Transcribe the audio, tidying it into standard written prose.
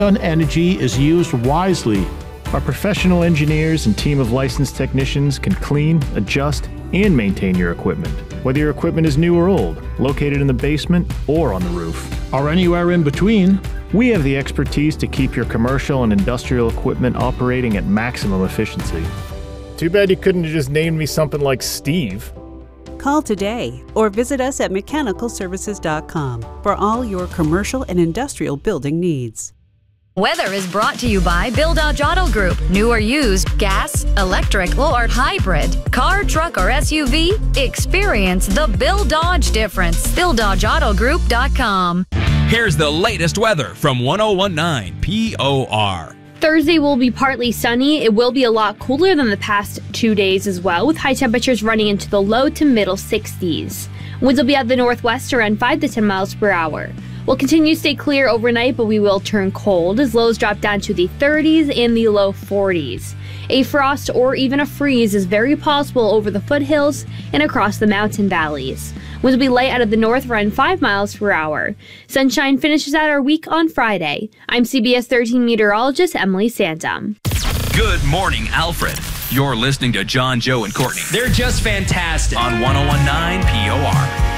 Energy is used wisely. Our professional engineers and team of licensed technicians can clean, adjust, and maintain your equipment, whether your equipment is new or old, located in the basement or on the roof, or anywhere in between. We have the expertise to keep your commercial and industrial equipment operating at maximum efficiency. Too bad you couldn't have just named me something like Steve. Call today or visit us at mechanicalservices.com for all your commercial and industrial building needs. Weather is brought to you by Bill Dodge Auto Group. New or used, gas, electric, or hybrid. Car, truck, or SUV? Experience the Bill Dodge difference. BillDodgeAutoGroup.com. Here's the latest weather from 1019 POR. Thursday will be partly sunny. It will be a lot cooler than the past 2 days as well, with high temperatures running into the low to middle 60s. Winds will be at the northwest around 5 to 10 miles per hour. We'll continue to stay clear overnight, but we will turn cold as lows drop down to the 30s and the low 40s. A frost or even a freeze is very possible over the foothills and across the mountain valleys. Winds will be light out of the north around 5 miles per hour. Sunshine finishes out our week on Friday. I'm CBS 13 meteorologist Emily Santum. Good morning, Alfred. You're listening to John, Joe, and Courtney. They're just fantastic. On 1019 POR.